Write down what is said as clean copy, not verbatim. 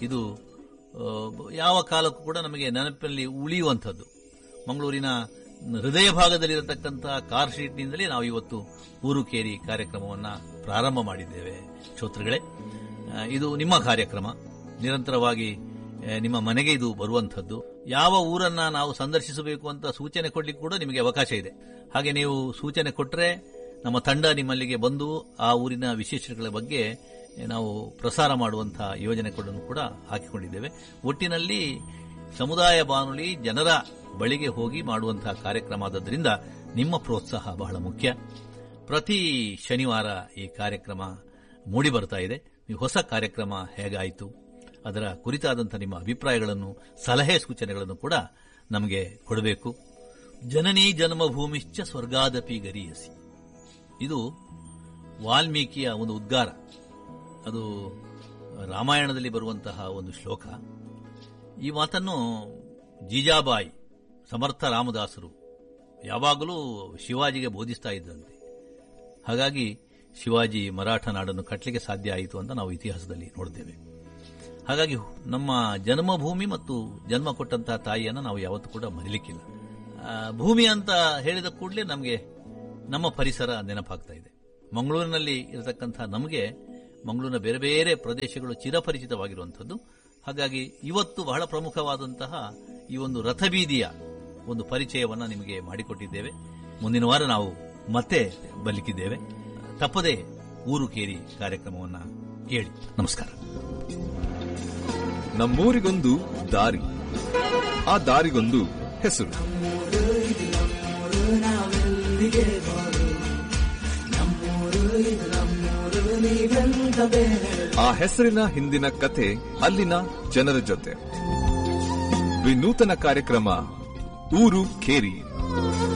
ಇದು ಯಾವ ಕಾಲಕ್ಕೂ ಕೂಡ ನಮಗೆ ನೆನಪಿನಲ್ಲಿ ಉಳಿಯುವಂಥದ್ದು. ಮಂಗಳೂರಿನ ಹೃದಯ ಭಾಗದಲ್ಲಿರತಕ್ಕಂತಹ ಕಾರ್ ಶೀಟ್ನಿಂದಲೇ ನಾವು ಇವತ್ತು ಊರು ಕೇರಿ ಕಾರ್ಯಕ್ರಮವನ್ನು ಪ್ರಾರಂಭ ಮಾಡಿದ್ದೇವೆ. ಶ್ರೋತೃಗಳೇ, ಇದು ನಿಮ್ಮ ಕಾರ್ಯಕ್ರಮ, ನಿರಂತರವಾಗಿ ನಿಮ್ಮ ಮನೆಗೆ ಇದು ಬರುವಂಥದ್ದು. ಯಾವ ಊರನ್ನ ನಾವು ಸಂದರ್ಶಿಸಬೇಕು ಅಂತ ಸೂಚನೆ ಕೊಡ್ಲಿಕ್ಕೆ ಕೂಡ ನಿಮಗೆ ಅವಕಾಶ ಇದೆ. ಹಾಗೆ ನೀವು ಸೂಚನೆ ಕೊಟ್ಟರೆ ನಮ್ಮ ತಂಡ ನಿಮ್ಮಲ್ಲಿಗೆ ಬಂದು ಆ ಊರಿನ ವಿಶೇಷಗಳ ಬಗ್ಗೆ ನಾವು ಪ್ರಸಾರ ಮಾಡುವಂತಹ ಯೋಜನೆಗಳನ್ನು ಕೂಡ ಹಾಕಿಕೊಂಡಿದ್ದೇವೆ. ಒಟ್ಟಿನಲ್ಲಿ ಸಮುದಾಯ ಬಾನುಲಿ ಜನರ ಬಳಿಗೆ ಹೋಗಿ ಮಾಡುವಂತಹ ಕಾರ್ಯಕ್ರಮ ಆದದ್ರಿಂದ ನಿಮ್ಮ ಪ್ರೋತ್ಸಾಹ ಬಹಳ ಮುಖ್ಯ. ಪ್ರತಿ ಶನಿವಾರ ಈ ಕಾರ್ಯಕ್ರಮ ಮೂಡಿ ಬರ್ತಾ ಇದೆ. ಈ ಹೊಸ ಕಾರ್ಯಕ್ರಮ ಹೇಗಾಯಿತು, ಅದರ ಕುರಿತಾದಂಥ ನಿಮ್ಮ ಅಭಿಪ್ರಾಯಗಳನ್ನು, ಸಲಹೆ ಸೂಚನೆಗಳನ್ನು ಕೂಡ ನಮಗೆ ಕೊಡಬೇಕು. ಜನನೀ ಜನ್ಮಭೂಮಿಶ್ಚ ಸ್ವರ್ಗಾದಪಿ ಗರೀಯಸಿ, ಇದು ವಾಲ್ಮೀಕಿಯ ಒಂದು ಉದ್ಗಾರ. ಅದು ರಾಮಾಯಣದಲ್ಲಿ ಬರುವಂತಹ ಒಂದು ಶ್ಲೋಕ. ಈ ಮಾತನ್ನು ಜೀಜಾಬಾಯಿ, ಸಮರ್ಥ ರಾಮದಾಸರು ಯಾವಾಗಲೂ ಶಿವಾಜಿಗೆ ಬೋಧಿಸ್ತಾ ಇದ್ದಂತೆ. ಹಾಗಾಗಿ ಶಿವಾಜಿ ಮರಾಠ ನಾಡನ್ನು ಕಟ್ಟಲಿಕ್ಕೆ ಸಾಧ್ಯ ಆಯಿತು ಅಂತ ನಾವು ಇತಿಹಾಸದಲ್ಲಿ ನೋಡ್ತೇವೆ. ಹಾಗಾಗಿ ನಮ್ಮ ಜನ್ಮಭೂಮಿ ಮತ್ತು ಜನ್ಮ ಕೊಟ್ಟಂತಹ ತಾಯಿಯನ್ನು ನಾವು ಯಾವತ್ತೂ ಕೂಡ ಮರಿಲಿಕ್ಕಿಲ್ಲ. ಭೂಮಿ ಅಂತ ಹೇಳಿದ ಕೂಡಲೇ ನಮಗೆ ನಮ್ಮ ಪರಿಸರ ನೆನಪಾಗ್ತಾ ಇದೆ. ಮಂಗಳೂರಿನಲ್ಲಿ ಇರತಕ್ಕಂತಹ ನಮಗೆ ಮಂಗಳೂರಿನ ಬೇರೆ ಬೇರೆ ಪ್ರದೇಶಗಳು ಚಿರಪರಿಚಿತವಾಗಿರುವಂಥದ್ದು. ಹಾಗಾಗಿ ಇವತ್ತು ಬಹಳ ಪ್ರಮುಖವಾದಂತಹ ಈ ಒಂದು ರಥಬೀದಿಯ ಒಂದು ಪರಿಚಯವನ್ನು ನಿಮಗೆ ಮಾಡಿಕೊಟ್ಟಿದ್ದೇವೆ. ಮುಂದಿನ ವಾರ ನಾವು ಮತ್ತೆ ಬಲಿಕಿದ್ದೇವೆ. ತಪ್ಪದೇ ಊರು ಕೇರಿ ಕಾರ್ಯಕ್ರಮವನ್ನು ಕೇಳಿ. ನಮಸ್ಕಾರ. ನಮ್ಮೂರಿಗೊಂದು ದಾರಿ, ಆ ದಾರಿಗೊಂದು ಹೆಸರು. ಆ ಹೆಸರಿನ ಹಿಂದಿನ ಕಥೆ ಅಲ್ಲಿನ ಜನರ ಜೊತೆ. ವಿನೂತನ ಕಾರ್ಯಕ್ರಮ ಊರು ಕೇರಿ.